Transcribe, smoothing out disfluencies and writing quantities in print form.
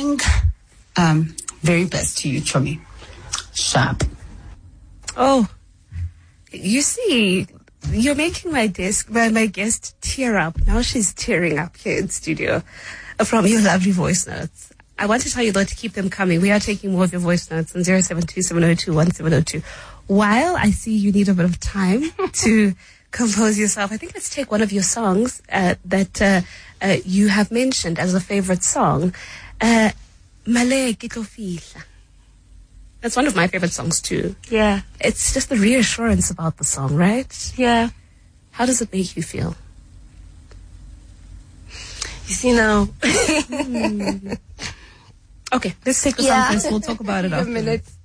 think very best to you, Chomi. Sharp. Oh, you see, you're making my guest tear up. Now she's tearing up here in studio from your lovely voice notes. I want to tell you, though, to keep them coming. We are taking more of your voice notes on 072-702-1702. While I see you need a bit of time to compose yourself, I think let's take one of your songs that you have mentioned as a favorite song. Male Ke Tlo Fihla. That's one of my favorite songs too. Yeah. It's just the reassurance about the song, right? Yeah. How does it make you feel? You see now. Okay, let's take the song first. We'll talk about it after. A minute.